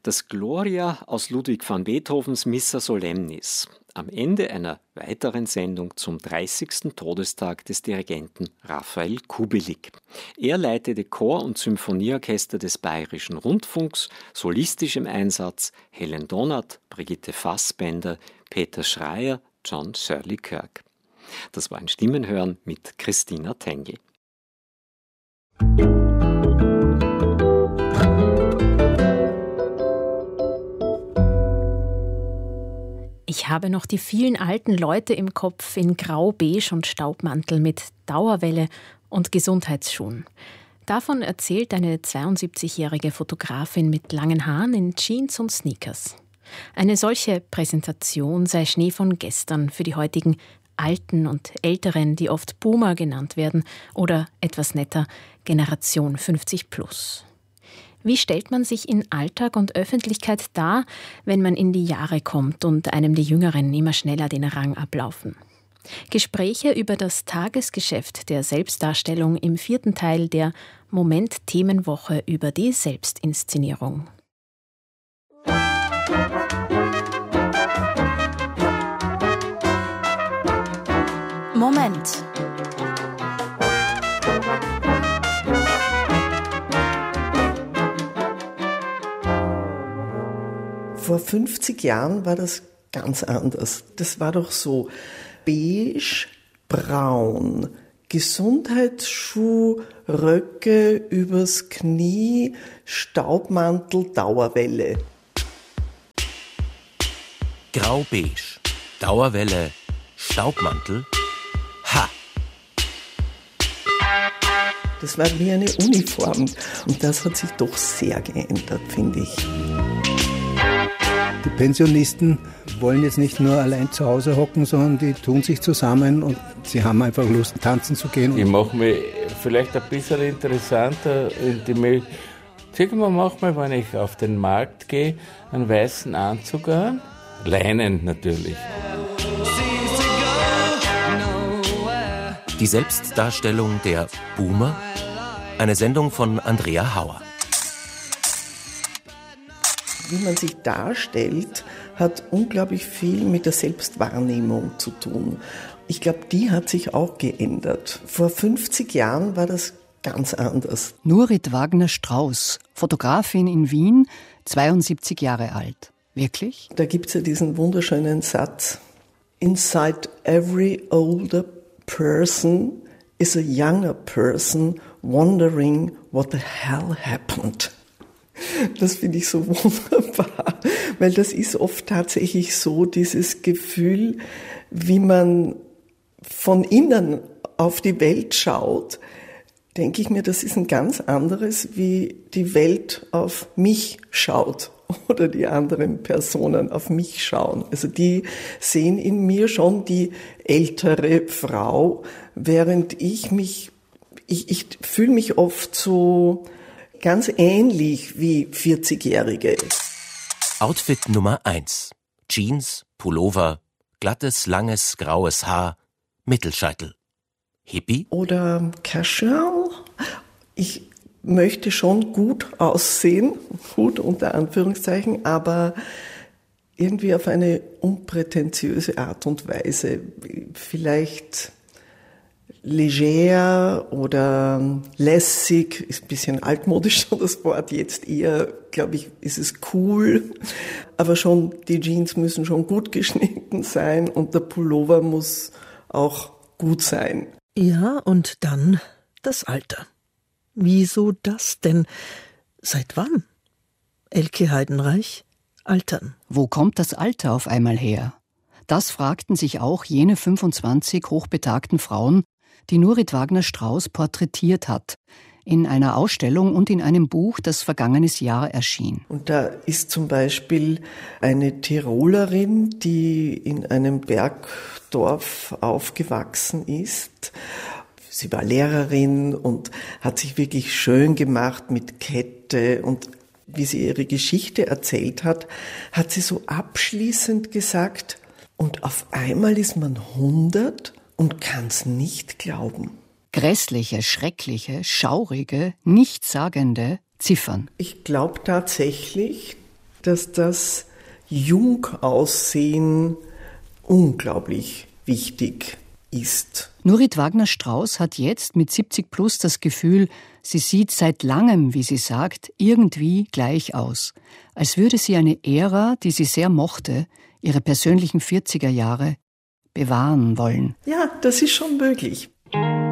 Das Gloria aus Ludwig van Beethovens Missa Solemnis. Am Ende einer weiteren Sendung zum 30. Todestag des Dirigenten Raphael Kubelik. Er leitete Chor- und Symphonieorchester des Bayerischen Rundfunks, solistisch im Einsatz Helen Donath, Brigitte Fassbender, Peter Schreier, John Shirley Kirk. Das war ein Stimmenhören mit Christina Tengel. Ich habe noch die vielen alten Leute im Kopf in Grau, Beige und Staubmantel mit Dauerwelle und Gesundheitsschuhen. Davon erzählt eine 72-jährige Fotografin mit langen Haaren in Jeans und Sneakers. Eine solche Präsentation sei Schnee von gestern für die heutigen Alten und Älteren, die oft Boomer genannt werden oder etwas netter Generation 50+. Wie stellt man sich in Alltag und Öffentlichkeit dar, wenn man in die Jahre kommt und einem die Jüngeren immer schneller den Rang ablaufen? Gespräche über das Tagesgeschäft der Selbstdarstellung im 4. Teil der Moment-Themenwoche über die Selbstinszenierung. Moment. Vor 50 Jahren war das ganz anders. Das war doch so beige, braun, Gesundheitsschuh, Röcke übers Knie, Staubmantel, Dauerwelle. Grau-beige, Dauerwelle, Staubmantel. Ha! Das war wie eine Uniform. Und das hat sich doch sehr geändert, finde ich. Die Pensionisten wollen jetzt nicht nur allein zu Hause hocken, sondern die tun sich zusammen und sie haben einfach Lust, tanzen zu gehen. Ich mache mich vielleicht ein bisschen interessanter. Sag mal, manchmal, wenn ich auf den Markt gehe, einen weißen Anzug an, leinend natürlich. Die Selbstdarstellung der Boomer? Eine Sendung von Andrea Hauer. Wie man sich darstellt, hat unglaublich viel mit der Selbstwahrnehmung zu tun. Ich glaube, die hat sich auch geändert. Vor 50 Jahren war das ganz anders. Nurit Wagner-Strauß, Fotografin in Wien, 72 Jahre alt. Wirklich? Da gibt es ja diesen wunderschönen Satz: Inside every older person is a younger person wondering what the hell happened. Das finde ich so wunderbar, weil das ist oft tatsächlich so, dieses Gefühl, wie man von innen auf die Welt schaut, denke ich mir, das ist ein ganz anderes, wie die Welt auf mich schaut oder die anderen Personen auf mich schauen. Also die sehen in mir schon die ältere Frau, während ich fühle mich oft so ganz ähnlich wie 40-Jährige. Outfit Nummer 1. Jeans, Pullover, glattes, langes, graues Haar, Mittelscheitel. Hippie? Oder casual. Ich möchte schon gut aussehen, gut unter Anführungszeichen, aber irgendwie auf eine unprätentiöse Art und Weise. Vielleicht leger oder lässig, ist ein bisschen altmodisch schon das Wort, jetzt eher, glaube ich, ist es cool, aber schon, die Jeans müssen schon gut geschnitten sein und der Pullover muss auch gut sein. Ja, und dann das Alter. Wieso das denn? Seit wann? Elke Heidenreich, Altern. Wo kommt das Alter auf einmal her? Das fragten sich auch jene 25 hochbetagten Frauen, die Nurit Wagner-Strauß porträtiert hat, in einer Ausstellung und in einem Buch, das vergangenes Jahr erschien. Und da ist zum Beispiel eine Tirolerin, die in einem Bergdorf aufgewachsen ist. Sie war Lehrerin und hat sich wirklich schön gemacht mit Kette. Und wie sie ihre Geschichte erzählt hat, hat sie so abschließend gesagt, und auf einmal ist man 100 und kann's nicht glauben. Grässliche, schreckliche, schaurige, nichtssagende Ziffern. Ich glaube tatsächlich, dass das Jungaussehen unglaublich wichtig ist. Nurit Wagner-Strauß hat jetzt mit 70 plus das Gefühl, sie sieht seit langem, wie sie sagt, irgendwie gleich aus. Als würde sie eine Ära, die sie sehr mochte, ihre persönlichen 40er Jahre, bewahren wollen. Ja, das ist schon möglich.